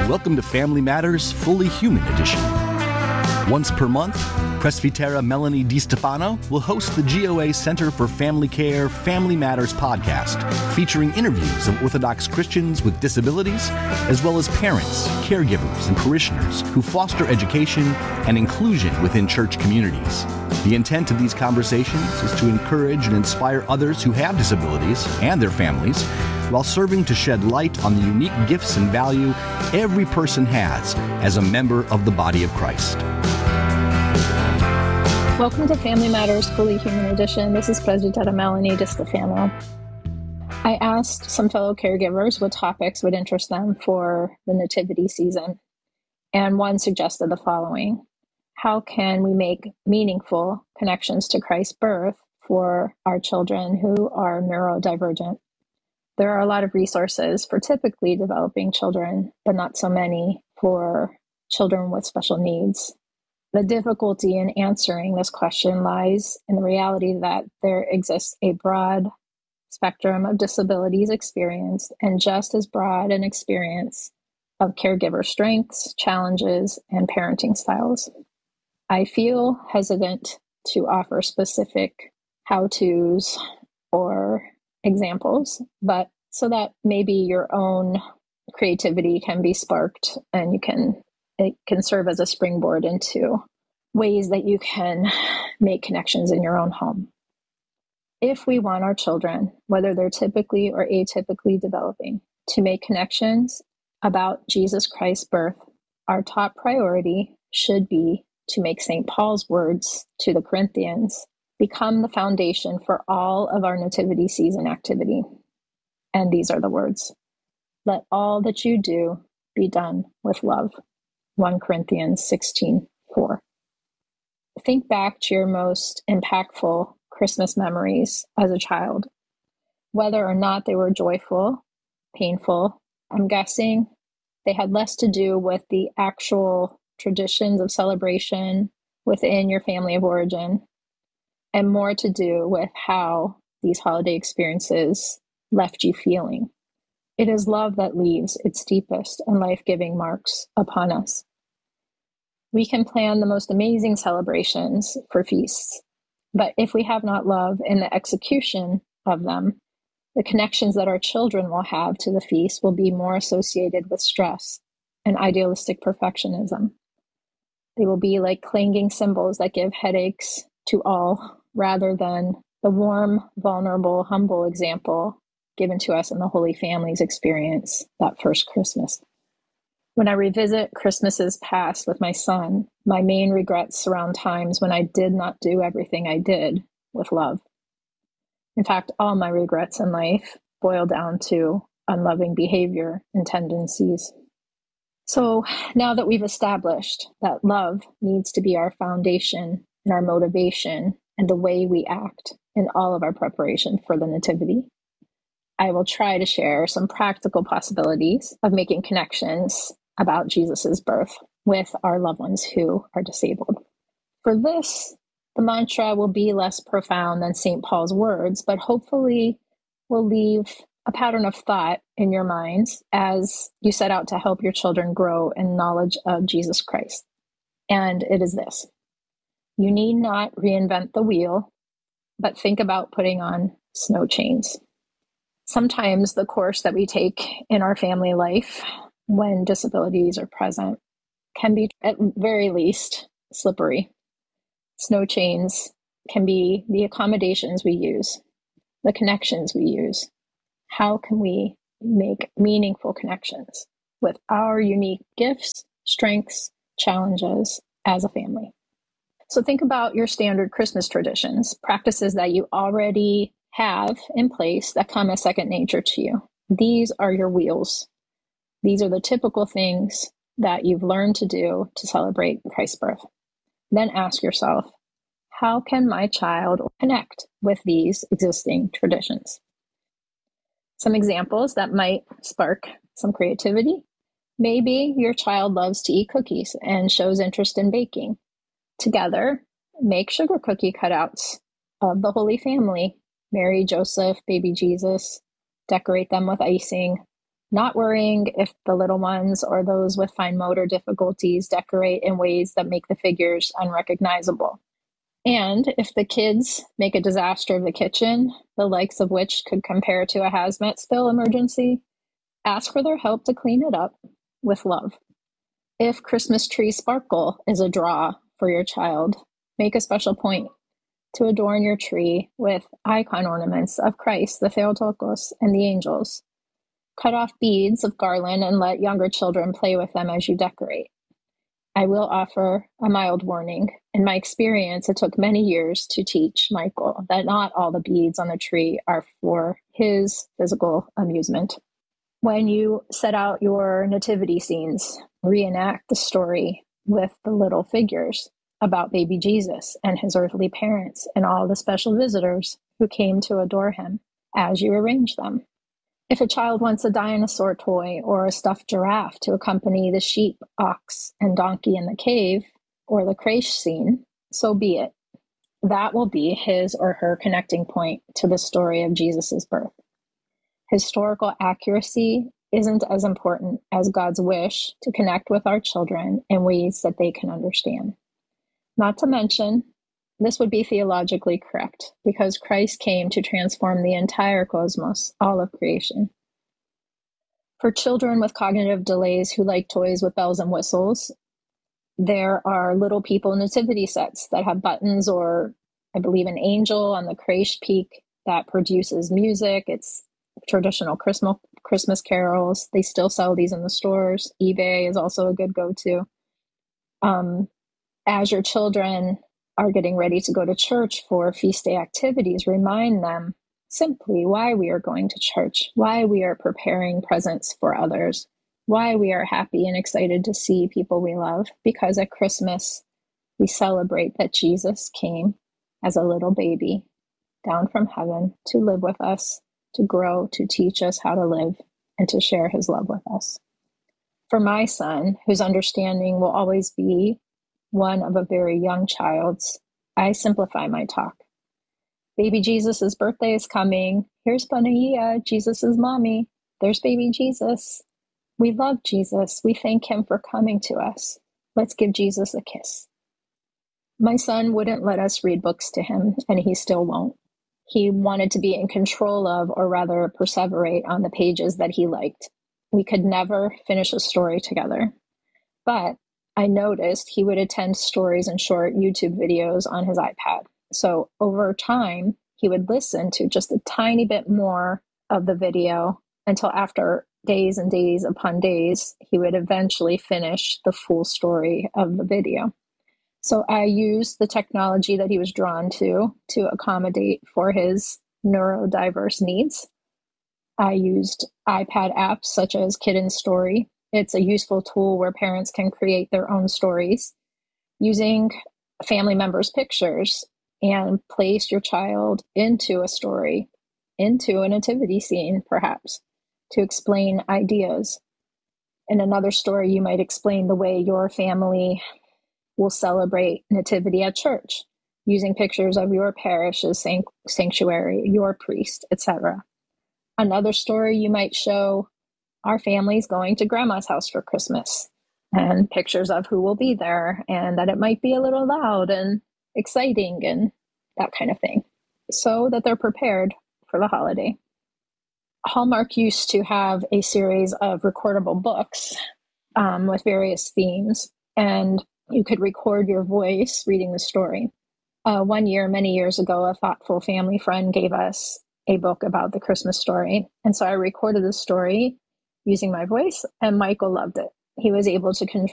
Welcome to Family Matters Fully Human Edition. Once per month, Presbytera Melanie DiStefano will host the GOA Center for Family Care Family Matters podcast, featuring interviews of Orthodox Christians with disabilities, as well as parents, caregivers, and parishioners who foster education and inclusion within church communities. The intent of these conversations is to encourage and inspire others who have disabilities and their families, while serving to shed light on the unique gifts and value every person has as a member of the body of Christ. Welcome to Family Matters Fully Human Edition. This is Presbytera Melanie DiStefano. I asked some fellow caregivers what topics would interest them for the nativity season, and one suggested the following: how can we make meaningful connections to Christ's birth for our children who are neurodivergent? There are a lot of resources for typically developing children, but not so many for children with special needs. The difficulty in answering this question lies in the reality that there exists a broad spectrum of disabilities experienced, and just as broad an experience of caregiver strengths, challenges, and parenting styles. I feel hesitant to offer specific how-tos or examples, but so that maybe your own creativity can be sparked and it can serve as a springboard into ways that you can make connections in your own home. If we want our children, whether they're typically or atypically developing, to make connections about Jesus Christ's birth, our top priority should be to make St. Paul's words to the Corinthians become the foundation for all of our nativity season activity. And these are the words: let all that you do be done with love. 1 Corinthians 16:4. Think back to your most impactful Christmas memories as a child, whether or not they were joyful, painful. I'm guessing they had less to do with the actual traditions of celebration within your family of origin, and more to do with how these holiday experiences left you feeling. It is love that leaves its deepest and life-giving marks upon us. We can plan the most amazing celebrations for feasts, but if we have not love in the execution of them, the connections that our children will have to the feast will be more associated with stress and idealistic perfectionism. They will be like clanging cymbals that give headaches to all, rather than the warm, vulnerable, humble example given to us in the Holy Family's experience that first Christmas. When I revisit Christmases past with my son, my main regrets surround times when I did not do everything I did with love. In fact, all my regrets in life boil down to unloving behavior and tendencies. So now that we've established that love needs to be our foundation and our motivation and the way we act in all of our preparation for the Nativity, I will try to share some practical possibilities of making connections about Jesus's birth with our loved ones who are disabled. For this, the mantra will be less profound than St. Paul's words, but hopefully will leave a pattern of thought in your minds as you set out to help your children grow in knowledge of Jesus Christ. And it is this: you need not reinvent the wheel, but think about putting on snow chains. Sometimes the course that we take in our family life when disabilities are present can be, at very least, slippery. Snow chains can be the accommodations we use, the connections we use. How can we make meaningful connections with our unique gifts, strengths, challenges as a family? So think about your standard Christmas traditions, practices that you already have in place that come as second nature to you. These are your wheels. These are the typical things that you've learned to do to celebrate Christ's birth. Then ask yourself, how can my child connect with these existing traditions? Some examples that might spark some creativity. Maybe your child loves to eat cookies and shows interest in baking. Together, make sugar cookie cutouts of the Holy Family, Mary, Joseph, baby Jesus, decorate them with icing, not worrying if the little ones or those with fine motor difficulties decorate in ways that make the figures unrecognizable. And if the kids make a disaster of the kitchen, the likes of which could compare to a hazmat spill emergency, ask for their help to clean it up with love. If Christmas tree sparkle is a draw for your child, make a special point to adorn your tree with icon ornaments of Christ, the Theotokos, and the angels. Cut off beads of garland and let younger children play with them as you decorate. I will offer a mild warning. In my experience, it took many years to teach Michael that not all the beads on the tree are for his physical amusement. When you set out your nativity scenes, reenact the story with the little figures about baby Jesus and his earthly parents and all the special visitors who came to adore him as you arrange them. If a child wants a dinosaur toy or a stuffed giraffe to accompany the sheep, ox, and donkey in the cave or the creche scene, so be it. That will be his or her connecting point to the story of Jesus' birth. Historical accuracy isn't as important as God's wish to connect with our children in ways that they can understand. Not to mention, this would be theologically correct because Christ came to transform the entire cosmos, all of creation. For children with cognitive delays who like toys with bells and whistles, there are little people nativity sets that have buttons or, I believe, an angel on the creche peak that produces music. It's traditional Christmas carols. They still sell these in the stores. eBay is also a good go-to. As your children are getting ready to go to church for feast day activities, remind them simply why we are going to church, why we are preparing presents for others, why we are happy and excited to see people we love, because at Christmas we celebrate that Jesus came as a little baby down from heaven to live with us, to grow, to teach us how to live, and to share his love with us. For my son, whose understanding will always be one of a very young child's, I simplify my talk. Baby Jesus' birthday is coming. Here's Panagia, Jesus' mommy. There's baby Jesus. We love Jesus. We thank him for coming to us. Let's give Jesus a kiss. My son wouldn't let us read books to him, and he still won't. He wanted to be in control of, or rather perseverate on the pages that he liked. We could never finish a story together. But I noticed he would attend stories and short YouTube videos on his iPad. So over time, he would listen to just a tiny bit more of the video until after days and days upon days, he would eventually finish the full story of the video. So I used the technology that he was drawn to accommodate for his neurodiverse needs. I used iPad apps such as Kidden Story. It's a useful tool where parents can create their own stories using family members' pictures and place your child into a story, into a nativity scene, perhaps, to explain ideas. In another story, you might explain the way your family will celebrate nativity at church, using pictures of your parish's sanctuary, your priest, etc. Another story, you might show our family's going to grandma's house for Christmas, and pictures of who will be there, and that it might be a little loud and exciting and that kind of thing, so that they're prepared for the holiday. Hallmark used to have a series of recordable books with various themes, and you could record your voice reading the story. One year, many years ago, a thoughtful family friend gave us a book about the Christmas story, and so I recorded the story using my voice, and Michael loved it. He was able to